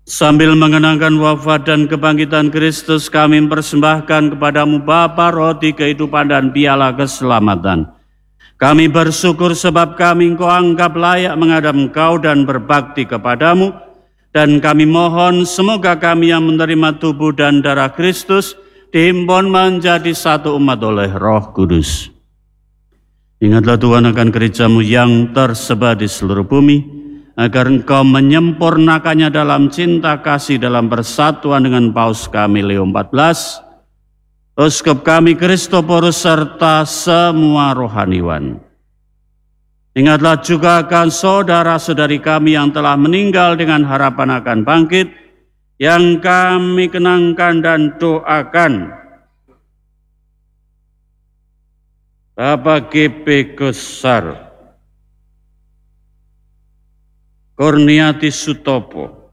Sambil mengenangkan wafat dan kebangkitan Kristus, kami mempersembahkan kepadamu Bapa, roti kehidupan dan piala keselamatan. Kami bersyukur sebab kami Engkau anggap layak menghadap Engkau dan berbakti kepadamu. Dan kami mohon semoga kami yang menerima tubuh dan darah Kristus dihimpun menjadi satu umat oleh Roh Kudus. Ingatlah Tuhan akan gereja-Mu yang tersebar di seluruh bumi, agar Engkau menyempurnakannya dalam cinta kasih dalam persatuan dengan Paus kami Leo XIV, Uskup kami Kristoporus serta semua rohaniwan. Ingatlah juga akan saudara-saudari kami yang telah meninggal dengan harapan akan bangkit, yang kami kenangkan dan doakan. Bapak GP Gusar, Kurniati Sutopo,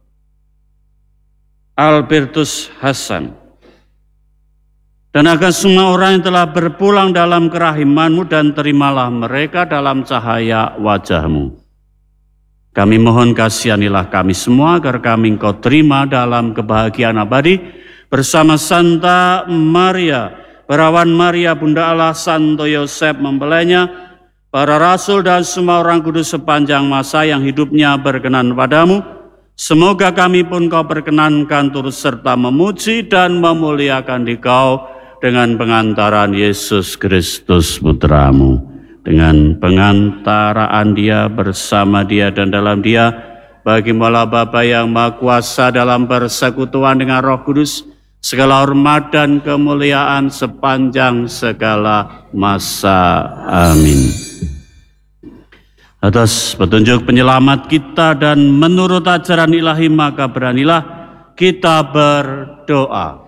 Albertus Hasan, dan akan semua orang yang telah berpulang dalam kerahiman-Mu, dan terimalah mereka dalam cahaya wajah-Mu. Kami mohon kasihanilah kami semua agar kami Engkau terima dalam kebahagiaan abadi bersama Santa Maria, Perawan Maria, Bunda Allah, Santo Yosef mempelainya, para rasul dan semua orang kudus sepanjang masa yang hidupnya berkenan padamu. Semoga kami pun Kau perkenankan turut serta memuji dan memuliakan Dikau dengan pengantaran Yesus Kristus Putra-Mu. Dengan pengantaraan Dia, bersama Dia dan dalam Dia, bagi-Mu Allah Bapa yang Maha Kuasa dalam persekutuan dengan Roh Kudus, segala hormat dan kemuliaan sepanjang segala masa. Amin. Atas petunjuk penyelamat kita dan menurut ajaran ilahi, maka beranilah kita berdoa.